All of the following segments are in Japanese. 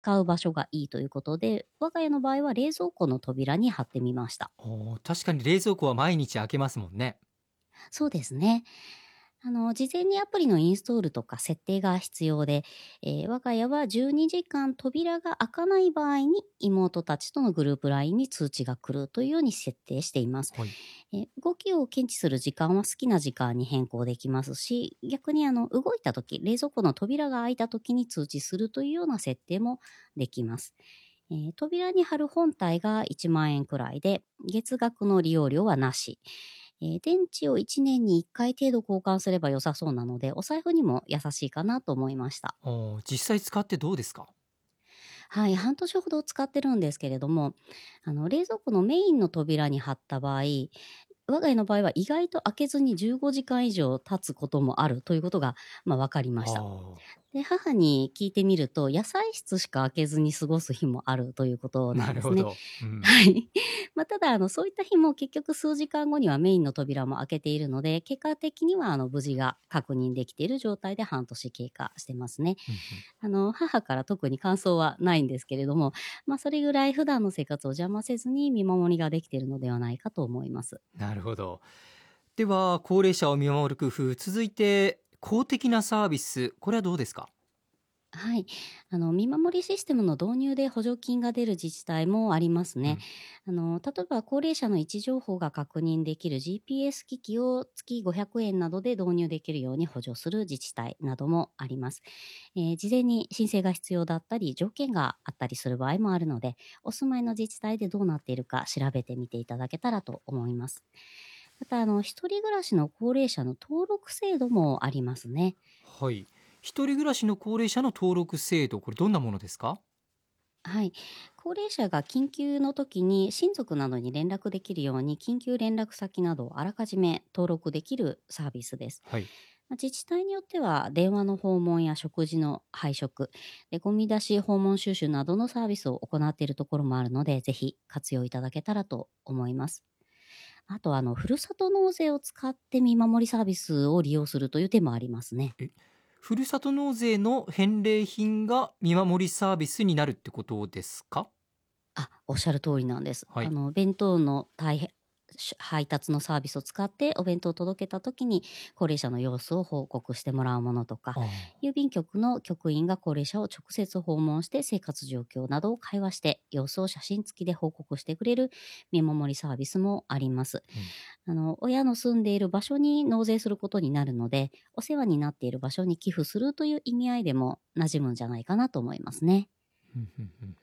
使う場所がいいということで、我が家の場合は冷蔵庫の扉に貼ってみました。 確かに冷蔵庫は毎日開けますもんね。 そうですね。事前にアプリのインストールとか設定が必要で、我が家は12時間扉が開かない場合に妹たちとのグループ LINE に通知が来るというように設定しています。 はい。 動きを検知する時間は好きな時間に変更できますし、逆に動いた時、冷蔵庫の扉が開いた時に通知するというような設定もできます。扉に貼る本体が1万円くらいで、月額の利用料はなし。電池を1年に1回程度交換すれば良さそうなので、お財布にも優しいかなと思いました。 実際使ってどうですか？ はい、半年ほど使ってるんですけれども、冷蔵庫のメインの扉に貼った場合、我が家の場合は意外と開けずに15時間以上経つこともあるということが、分かりました。 あで、母に聞いてみると、野菜室しか開けずに過ごす日もあるということなんですね。 なるほど。うん。 はい。ただ、そういった日も結局数時間後にはメインの扉も開けているので、結果的には無事が確認できている状態で半年経過してますね。 うんうん。 母から特に感想はないんですけれども、それぐらい普段の生活を邪魔せずに見守りができているのではないかと思います。 なるほど。では、高齢者を見守る工夫、続いて公的なサービス、これはどうですか？ はい。見守りシステムの導入で補助金が出る自治体もありますね。 うん。 例えば高齢者の位置情報が確認できる GPS 機器を月500円などで導入できるように補助する自治体などもあります。事前に申請が必要だったり、条件があったりする場合もあるので、お住まいの自治体でどうなっているか調べてみていただけたらと思います。また、一人暮らしの高齢者の登録制度もありますね。 はい。一人暮らしの高齢者の登録制度、これどんなものですか？ はい。高齢者が緊急の時に親族などに連絡できるように緊急連絡先などをあらかじめ登録できるサービスです。 はい。 自治体によっては電話の訪問や食事の配食、でゴミ出し訪問収集などのサービスを行っているところもあるので、ぜひ活用いただけたらと思います。あと、ふるさと納税を使って見守りサービスを利用するという手もありますね。 え、ふるさと納税の返礼品が見守りサービスになるってことですか？ おっしゃる通りなんです。 はい。 弁当の配達のサービスを使ってお弁当を届けた時に、高齢者の様子を報告してもらうものとか、 ああ。 郵便局の局員が高齢者を直接訪問して生活状況などを会話して様子を写真付きで報告してくれる見守りサービスもあります。 うん。 親の住んでいる場所に納税することになるので、お世話になっている場所に寄付するという意味合いでも馴染むんじゃないかなと思いますね。 うんうんうん。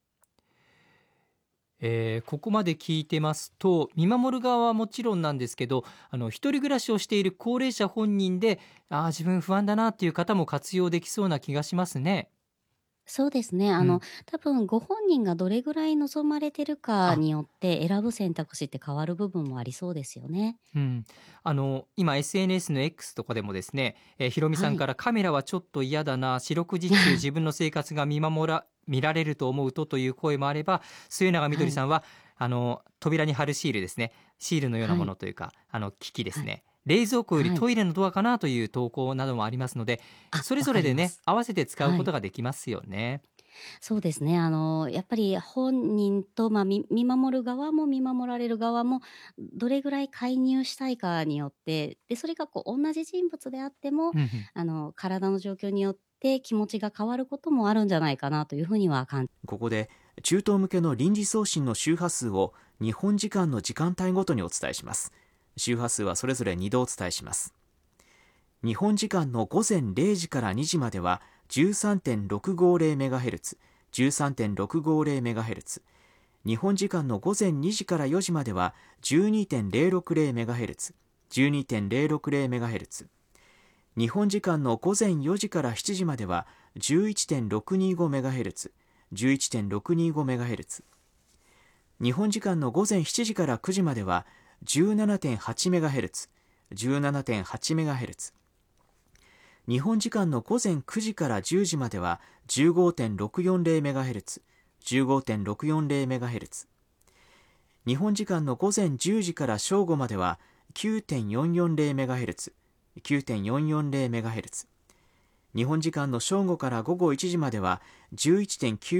ここまで聞いてますと、見守る側はもちろんなんですけど、一人暮らしをしている高齢者本人で、自分不安だなっていう方も活用できそうな気がしますね。 そうですね。 うん。 多分ご本人がどれぐらい望まれてるかあ、 によって選ぶ選択肢って変わる部分もありそうですよね。 うん。今 SNS の X とかでもですね、ひろみさはい。 んからカメラはちょっと嫌だな、四六時中自分の生活が見られると思うという声もあれば、末永みどはい。 りさんは、扉に貼るシールですね。シールのようなはい。 ものというか、機器ですはい。 ね。冷蔵庫よりはい。 トイレのドアかなという投稿などもありますので、それわぞれでね、 かります。 合わせて使うはい。 ことができますよね。 そうですね。やっぱり本人と、見守る側も見守られる側も、どれぐらい介入したいかによって、で、それが同じ人物であっても、 うんうん。 体の状況によって気持ちが変わることもあるんじゃないかなというふうにはここで中東向けの臨時送信の周波数を日本時間の時間帯ごとにお伝えします。周波数はそれぞれ2度お伝えします。日本時間の午前0時から2時までは 13.650MHz、13.650MHz。日本時間の午前2時から4時までは 12.060MHz、12.060MHz。日本時間の午前4時から7時までは 11.625MHz、11.625MHz。日本時間の午前7時から9時までは 17.8MHz、17.8MHz。日本時間の午前9時から10時までは 15.640MHz、15.640MHz。日本時間の午前10時から正午までは 9.440MHz、9.440MHz。 日本時間の正午から午後1時までは11.9